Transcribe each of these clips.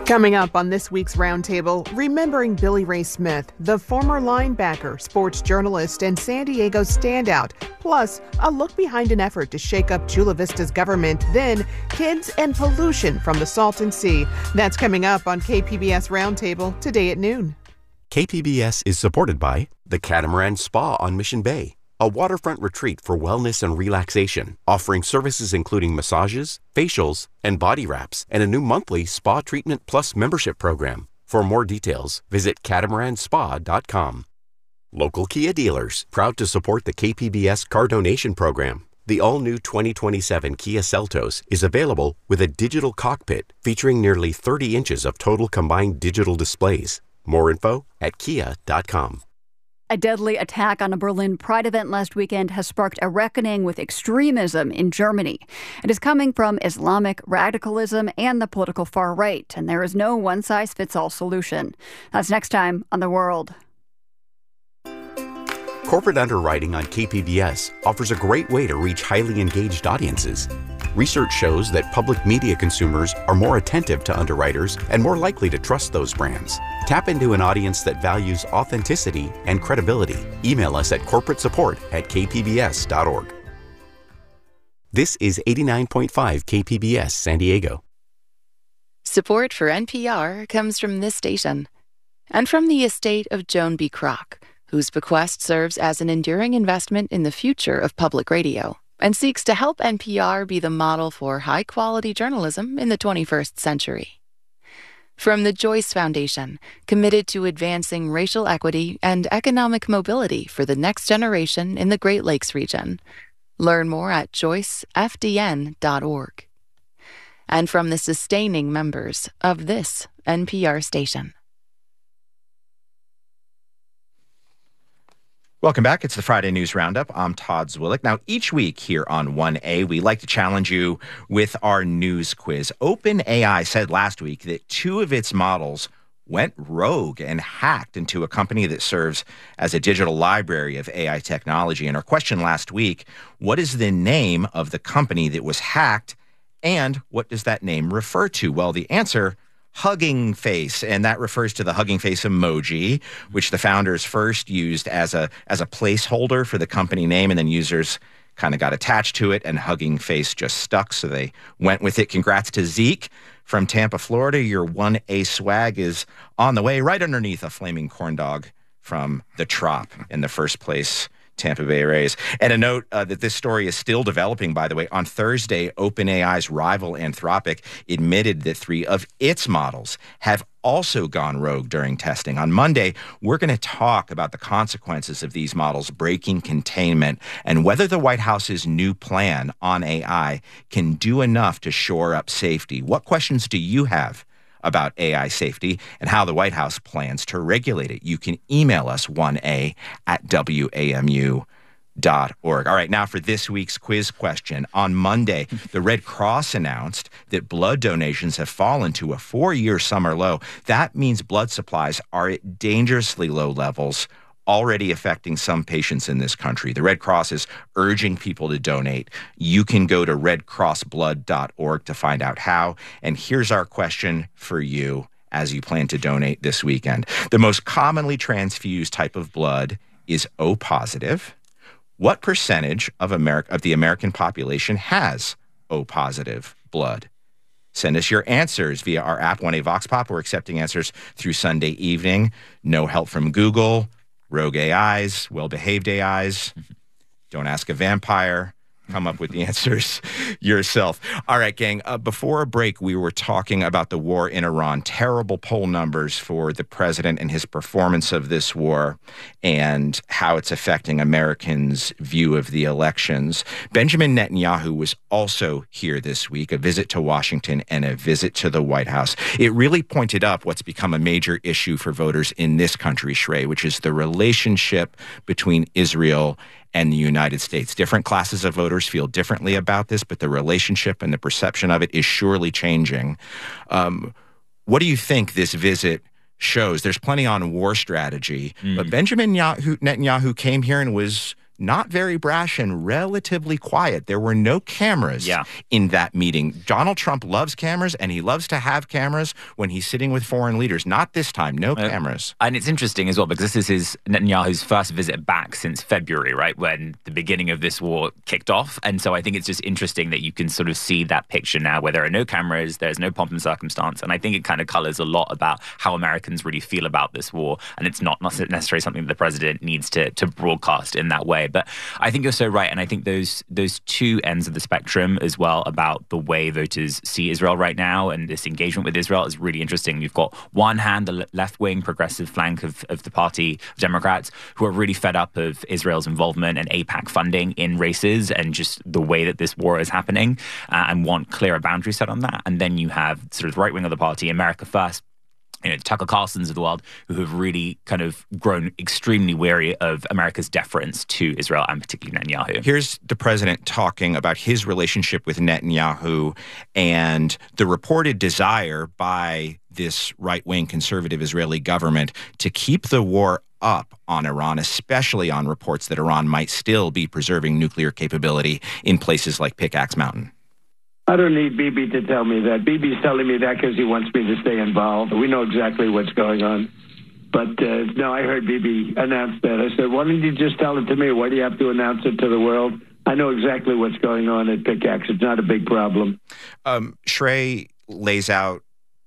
Coming up on this week's Roundtable, remembering Billy Ray Smith, the former linebacker, sports journalist, and San Diego standout. Plus, a look behind an effort to shake up Chula Vista's government. Then, kids and pollution from the Salton Sea. That's coming up on KPBS Roundtable today at noon. KPBS is supported by the Catamaran Spa on Mission Bay, a waterfront retreat for wellness and relaxation, offering services including massages, facials, and body wraps, and a new monthly Spa Treatment Plus membership program. For more details, visit catamaran.spa.com. Local Kia dealers, proud to support the KPBS car donation program. The all-new 2027 Kia Seltos is available with a digital cockpit featuring nearly 30 inches of total combined digital displays. More info at kia.com. A deadly attack on a Berlin Pride event last weekend has sparked a reckoning with extremism in Germany. It is coming from Islamic radicalism and the political far right, and there is no one-size-fits-all solution. That's next time on The World. Corporate underwriting on KPBS offers a great way to reach highly engaged audiences. Research shows that public media consumers are more attentive to underwriters and more likely to trust those brands. Tap into an audience that values authenticity and credibility. Email us at corporatesuppport@kpbs.org. This is 89.5 KPBS San Diego. Support for NPR comes from this station and from the estate of Joan B. Kroc, whose bequest serves as an enduring investment in the future of public radio and seeks to help NPR be the model for high-quality journalism in the 21st century. From the Joyce Foundation, committed to advancing racial equity and economic mobility for the next generation in the Great Lakes region. Learn more at joycefdn.org. And from the sustaining members of this NPR station. Welcome back. It's the Friday News Roundup. I'm Todd Zwillich. Now, each week here on 1A, we like to challenge you with our news quiz. OpenAI said last week that 2 of its models went rogue and hacked into a company that serves as a digital library of AI technology. And our question last week, what is the name of the company that was hacked, and what does that name refer to? Well, the answer, Hugging Face, and that refers to the Hugging Face emoji, which the founders first used as a placeholder for the company name, and then users kind of got attached to it, and Hugging Face just stuck, so they went with it. Congrats to Zeke from Tampa, Florida. Your 1A swag is on the way, right underneath a flaming corn dog from the Trop in the first place Tampa Bay Rays. And a note that this story is still developing, by the way. On Thursday, OpenAI's rival Anthropic admitted that 3 of its models have also gone rogue during testing. On Monday, we're going to talk about the consequences of these models breaking containment and whether the White House's new plan on AI can do enough to shore up safety. What questions do you have about AI safety and how the White House plans to regulate it? You can email us 1a@wamu.org. All right, now for this week's quiz question. On Monday, the Red Cross announced that blood donations have fallen to a 4-year summer low. That means blood supplies are at dangerously low levels, already affecting some patients in this country. The Red Cross is urging people to donate. You can go to redcrossblood.org to find out how. And here's our question for you as you plan to donate this weekend. The most commonly transfused type of blood is O positive. What percentage of the American population has O positive blood? Send us your answers via our app, 1A Vox Pop. We're accepting answers through Sunday evening. No help from Google. Rogue AIs, well-behaved AIs. Don't ask a vampire. Come up with the answers yourself. All right, gang. Before a break, we were talking about the war in Iran. Terrible poll numbers for the president and his performance of this war and how it's affecting Americans' view of the elections. Benjamin Netanyahu was also here this week, a visit to Washington and a visit to the White House. It really pointed up what's become a major issue for voters in this country, Shrey, which is the relationship between Israel and the United States. Different classes of voters feel differently about this, but the relationship and the perception of it is surely changing. What do you think this visit shows? There's plenty on war strategy, but Benjamin Netanyahu came here and was not very brash and relatively quiet. There were no cameras in that meeting. Donald Trump loves cameras, and he loves to have cameras when he's sitting with foreign leaders. Not this time, no cameras. And it's interesting as well, because this is Netanyahu's first visit back since February, right, when the beginning of this war kicked off. And so I think it's just interesting that you can sort of see that picture now where there are no cameras, there's no pomp and circumstance. And I think it kind of colors a lot about how Americans really feel about this war. And it's not necessarily something that the president needs to broadcast in that way. But I think you're so right. And I think those two ends of the spectrum as well about the way voters see Israel right now and this engagement with Israel is really interesting. You've got one hand, the left-wing progressive flank of the party of Democrats who are really fed up of Israel's involvement and AIPAC funding in races and just the way that this war is happening and want clearer boundaries set on that. And then you have sort of the right wing of the party, America First, Tucker Carlson's of the world, who have really kind of grown extremely wary of America's deference to Israel and particularly Netanyahu. Here's the president talking about his relationship with Netanyahu and the reported desire by this right-wing conservative Israeli government to keep the war up on Iran, especially on reports that Iran might still be preserving nuclear capability in places like Pickaxe Mountain. I don't need Bibi to tell me that. Bibi's telling me that because he wants me to stay involved. We know exactly what's going on. But no, I heard Bibi announce that. I said, why don't you just tell it to me? Why do you have to announce it to the world? I know exactly what's going on at Pickaxe. It's not a big problem. Shrey lays out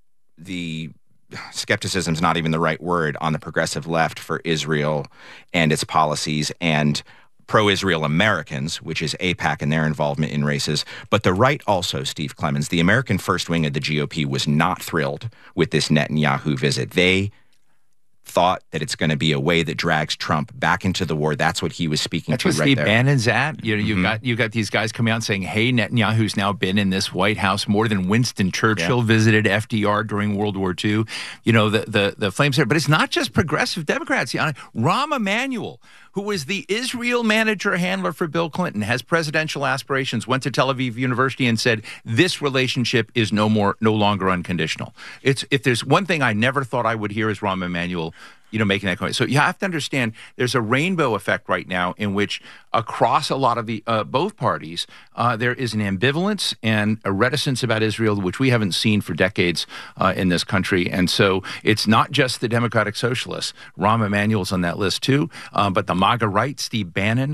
the skepticism's not even the right word on the progressive left for Israel and its policies and pro-Israel Americans, which is AIPAC and their involvement in races. But the right also, Steve Clemons, the American first wing of the GOP was not thrilled with this Netanyahu visit. They thought that it's going to be a way that drags Trump back into the war. That's what he was speaking That's to what right Steve there. Bannon's at. You know, you've got these guys coming out and saying, hey, Netanyahu's now been in this White House more than Winston Churchill visited FDR during World War II. You know, the flames there. But it's not just progressive Democrats. Rahm Emanuel, who was the Israel manager handler for Bill Clinton, has presidential aspirations, went to Tel Aviv University and said, this relationship is no longer unconditional. If there's one thing I never thought I would hear is Rahm Emanuel making that comment. So you have to understand there's a rainbow effect right now in which across a lot of the both parties, there is an ambivalence and a reticence about Israel, which we haven't seen for decades in this country. And so it's not just the Democratic Socialists. Rahm Emanuel's on that list too. But the MAGA right, Steve Bannon,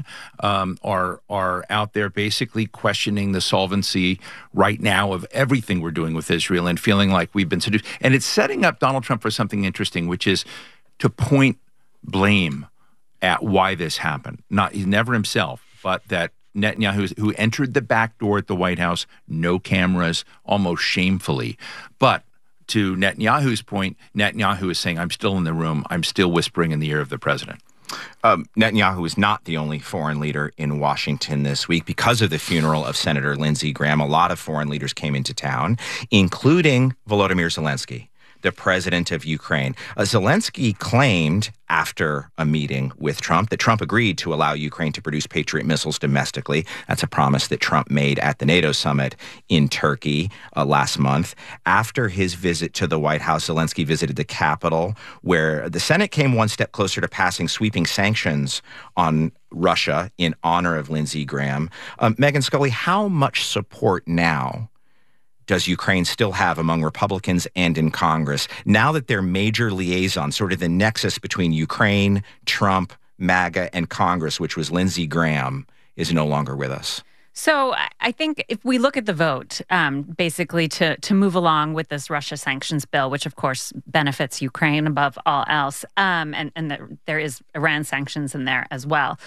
are out there basically questioning the solvency right now of everything we're doing with Israel and feeling like we've been seduced. And it's setting up Donald Trump for something interesting, which is to point blame at why this happened. He's never himself, but that Netanyahu, who entered the back door at the White House, no cameras, almost shamefully. But to Netanyahu's point, Netanyahu is saying, I'm still in the room. I'm still whispering in the ear of the president. Netanyahu is not the only foreign leader in Washington this week. Because of the funeral of Senator Lindsey Graham, a lot of foreign leaders came into town, including Volodymyr Zelensky, the president of Ukraine. Zelensky claimed after a meeting with Trump that Trump agreed to allow Ukraine to produce Patriot missiles domestically. That's a promise that Trump made at the NATO summit in Turkey last month. After his visit to the White House, Zelensky visited the Capitol, where the Senate came one step closer to passing sweeping sanctions on Russia in honor of Lindsey Graham. Megan Scully, how much support now does Ukraine still have among Republicans and in Congress now that their major liaison, sort of the nexus between Ukraine, Trump, MAGA, and Congress, which was Lindsey Graham, is no longer with us? So I think if we look at the vote, basically to move along with this Russia sanctions bill, which of course benefits Ukraine above all else, and there is Iran sanctions in there as well.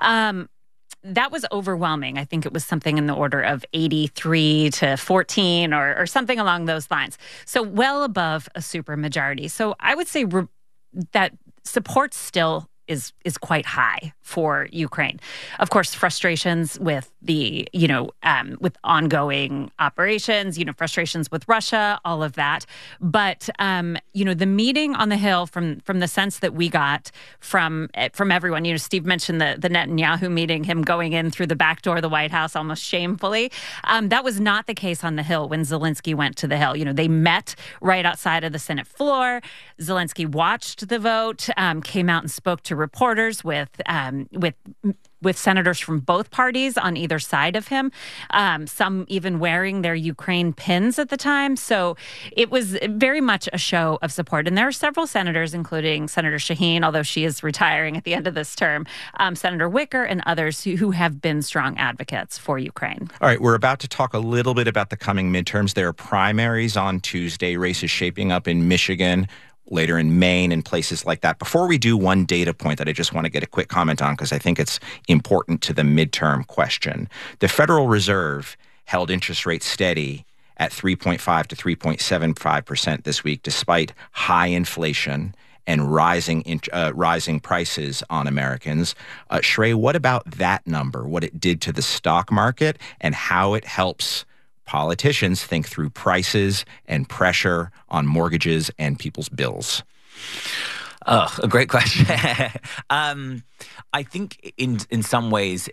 That was overwhelming. I think it was something in the order of 83 to 14 or something along those lines. So well above a supermajority. So I would say that support still is quite high for Ukraine. Of course, frustrations with the, with ongoing operations, frustrations with Russia, all of that. But, the meeting on the Hill from the sense that we got from everyone, Steve mentioned the Netanyahu meeting, him going in through the back door of the White House almost shamefully. That was not the case on the Hill when Zelensky went to the Hill. They met right outside of the Senate floor. Zelensky watched the vote, came out and spoke to to reporters with senators from both parties on either side of him, some even wearing their Ukraine pins at the time. So it was very much a show of support. And there are several senators, including Senator Shaheen, although she is retiring at the end of this term, Senator Wicker, and others who have been strong advocates for Ukraine. All right, we're about to talk a little bit about the coming midterms. There are primaries on Tuesday, races shaping up in Michigan, later in Maine and places like that. Before we do, one data point that I just want to get a quick comment on because I think it's important to the midterm question. The Federal Reserve held interest rates steady at 3.5 to 3.75% this week, despite high inflation and rising prices on Americans. Shrey, what about that number, what it did to the stock market and how it helps politicians think through prices and pressure on mortgages and people's bills? Oh, a great question. I think in some ways,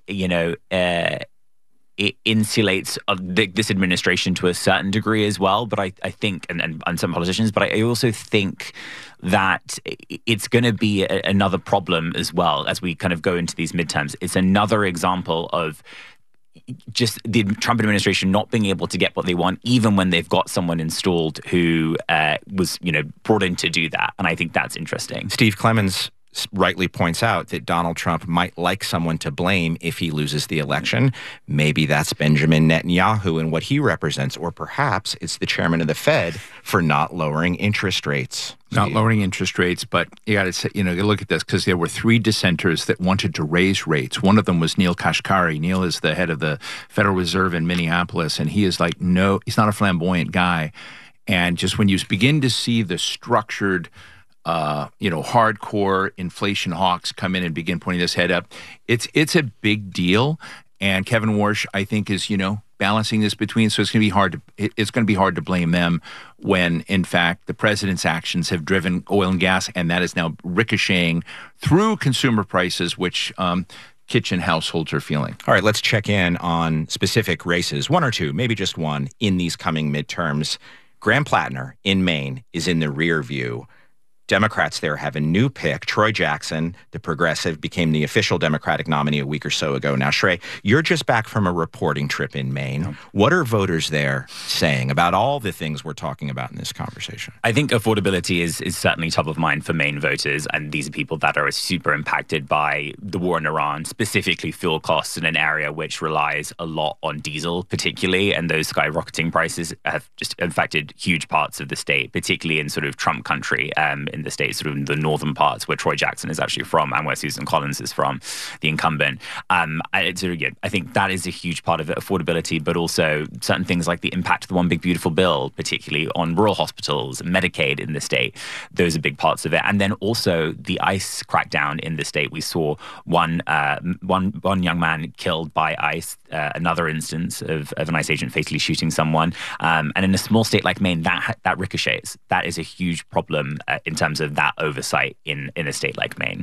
it insulates this administration to a certain degree as well. But I think, and some politicians, but I also think that it's going to be another problem as well as we kind of go into these midterms. It's another example of just the Trump administration not being able to get what they want, even when they've got someone installed who was, brought in to do that. And I think that's interesting. Steve Clemons rightly points out that Donald Trump might like someone to blame if he loses the election. Maybe that's Benjamin Netanyahu and what he represents, or perhaps it's the chairman of the Fed for not lowering interest rates. Not lowering interest rates, but you got to say, you look at this because there were three dissenters that wanted to raise rates. One of them was Neil Kashkari. Neil is the head of the Federal Reserve in Minneapolis, and he is like, no, he's not a flamboyant guy. And just when you begin to see the structured hardcore inflation hawks come in and begin pointing this head up, it's a big deal. And Kevin Warsh, I think, is, balancing this between. So it's going to be hard to blame them when, in fact, the president's actions have driven oil and gas, and that is now ricocheting through consumer prices, which kitchen households are feeling. All right, let's check in on specific races, one or two, maybe just one, in these coming midterms. Graham Plattner in Maine is in the rear view. Democrats there have a new pick. Troy Jackson, the progressive, became the official Democratic nominee a week or so ago. Now, Shrey, you're just back from a reporting trip in Maine. What are voters there saying about all the things we're talking about in this conversation? I think affordability is certainly top of mind for Maine voters, and these are people that are super impacted by the war in Iran, specifically fuel costs in an area which relies a lot on diesel particularly, and those skyrocketing prices have just affected huge parts of the state, particularly in sort of Trump country, in the state, sort of in the northern parts where Troy Jackson is actually from and where Susan Collins is from, the incumbent. I think that is a huge part of it, affordability, but also certain things like the impact of the One Big Beautiful Bill, particularly on rural hospitals, Medicaid in the state. Those are big parts of it. And then also the ICE crackdown in the state. We saw one young man killed by ICE, another instance of an ICE agent fatally shooting someone. And in a small state like Maine, that ricochets. That is a huge problem in terms of that oversight in a state like Maine.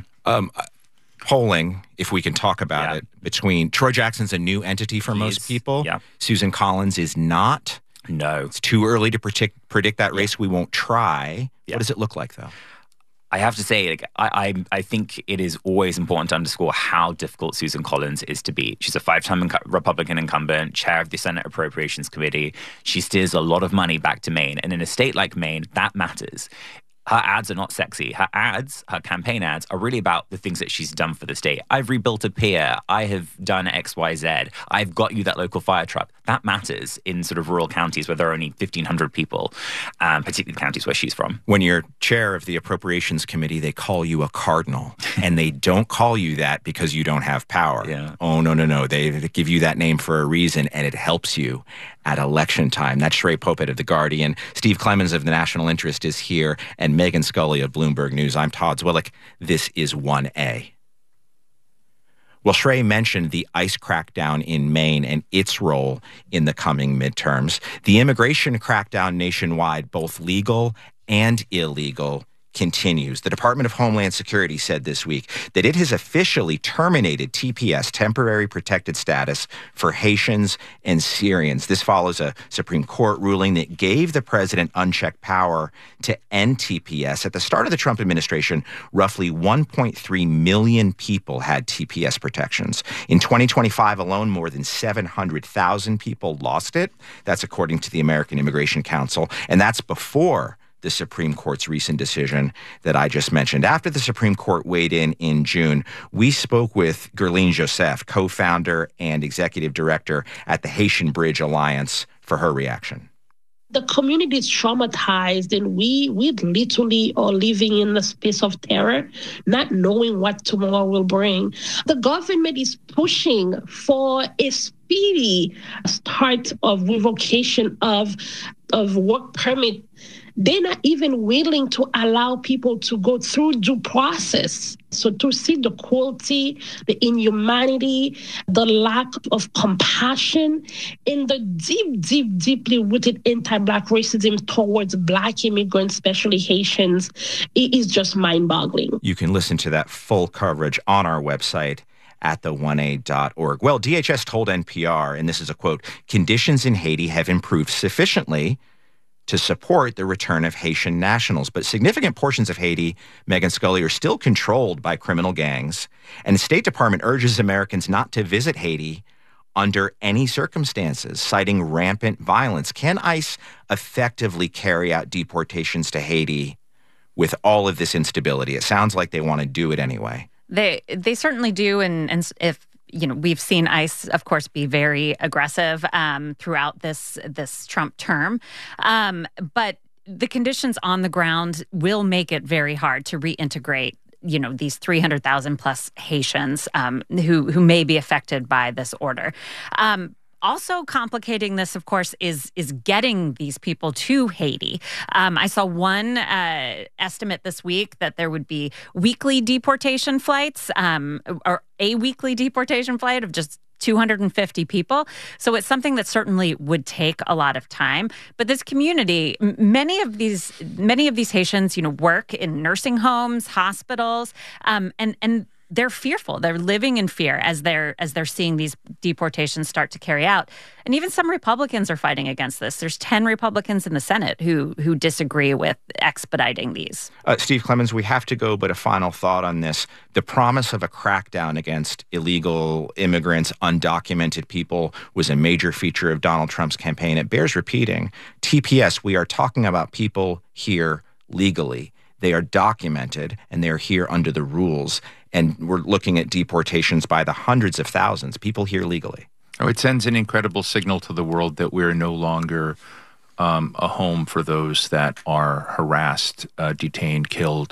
Polling, if we can talk about it, between Troy Jackson's a new entity for most people. Yeah. Susan Collins is not. No. It's too early to predict that race. We won't try. Yeah. What does it look like, though? I have to say, I think it is always important to underscore how difficult Susan Collins is to beat. She's a 5-time Republican incumbent, chair of the Senate Appropriations Committee. She steers a lot of money back to Maine. And in a state like Maine, that matters. Her ads are not sexy. Her campaign ads, are really about the things that she's done for the state. I've rebuilt a pier. I have done X, Y, Z. I've got you that local fire truck. That matters in sort of rural counties where there are only 1,500 people, particularly the counties where she's from. When you're chair of the Appropriations Committee, they call you a cardinal. And they don't call you that because you don't have power. Yeah. Oh, no. They give you that name for a reason, and it helps you at election time. That's Shrey Popet of The Guardian. Steve Clemons of The National Interest is here, and Megan Scully of Bloomberg News. I'm Todd Zwillich. This is 1A. Well, Shrey mentioned the ICE crackdown in Maine and its role in the coming midterms. The immigration crackdown nationwide, both legal and illegal, continues. The Department of Homeland Security said this week that it has officially terminated TPS, temporary protected status, for Haitians and Syrians. This follows a Supreme Court ruling that gave the president unchecked power to end TPS. At the start of the Trump administration, roughly 1.3 million people had TPS protections. In 2025 alone, more than 700,000 people lost it. That's according to the American Immigration Council, and that's before the Supreme Court's recent decision that I just mentioned. After the Supreme Court weighed in June, we spoke with Guerline Joseph, co-founder and executive director at the Haitian Bridge Alliance, for her reaction. The community is traumatized, and we literally are living in a space of terror, not knowing what tomorrow will bring. The government is pushing for a speedy start of revocation of work permit. They're not even willing to allow people to go through due process. So to see the cruelty, the inhumanity, the lack of compassion, and the deeply rooted anti-Black racism towards Black immigrants, especially Haitians, it is just mind-boggling. You can listen to that full coverage on our website at the1a.org. Well, DHS told NPR, and this is a quote, "Conditions in Haiti have improved sufficiently to support the return of Haitian nationals. But significant portions of Haiti, Megan Scully, are still controlled by criminal gangs. And the State Department urges Americans not to visit Haiti under any circumstances, citing rampant violence. Can ICE effectively carry out deportations to Haiti with all of this instability? It sounds like they want to do it anyway. They certainly do. And if we've seen ICE, of course, be very aggressive throughout this Trump term. But the conditions on the ground will make it very hard to reintegrate, these 300,000 plus Haitians who may be affected by this order. Also complicating this, of course, is getting these people to Haiti. I saw one estimate this week that there would be weekly deportation flights, or a weekly deportation flight of just 250 people. So it's something that certainly would take a lot of time. But this community, many of these Haitians, work in nursing homes, hospitals, and they're fearful. They're living in fear as they're seeing these deportations start to carry out. And even some Republicans are fighting against this. There's 10 Republicans in the Senate who disagree with expediting these. Steve Clemons, we have to go, but a final thought on this. The promise of a crackdown against illegal immigrants, undocumented people, was a major feature of Donald Trump's campaign. It bears repeating. TPS, we are talking about people here legally. They are documented, and they are here under the rules. And we're looking at deportations by the hundreds of thousands, people here legally. Oh, it sends an incredible signal to the world that we're no longer a home for those that are harassed, detained, killed,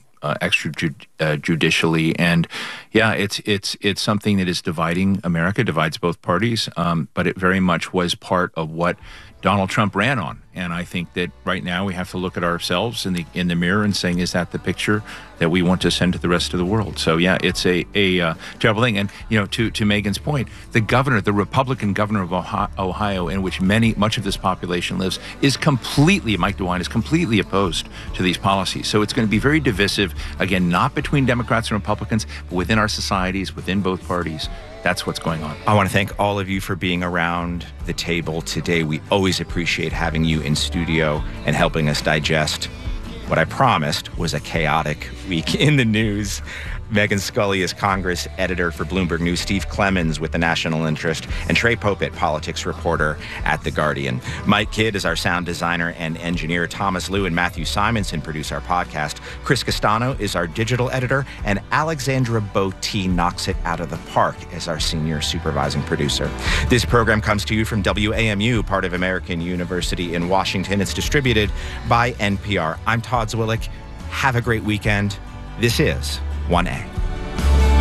extrajudicially. And yeah, it's something that is dividing America, divides both parties, but it very much was part of what Donald Trump ran on. And I think that right now we have to look at ourselves in the mirror and saying, is that the picture that we want to send to the rest of the world? So yeah, it's a terrible thing. And to Megan's point, the Republican governor of Ohio, in which much of this population lives, is Mike DeWine is completely opposed to these policies. So it's going to be very divisive, again, not between Democrats and Republicans, but within our societies, within both parties. That's what's going on. I want to thank all of you for being around the table today. We always appreciate having you in studio and helping us digest what I promised was a chaotic week in the news. Megan Scully is Congress editor for Bloomberg News, Steve Clemons with The National Interest, and Trey Popit, politics reporter at The Guardian. Mike Kidd is our sound designer and engineer. Thomas Liu and Matthew Simonson produce our podcast. Chris Castano is our digital editor, and Alexandra Botti knocks it out of the park as our senior supervising producer. This program comes to you from WAMU, part of American University in Washington. It's distributed by NPR. I'm Todd Zwillich. Have a great weekend. This is 1A.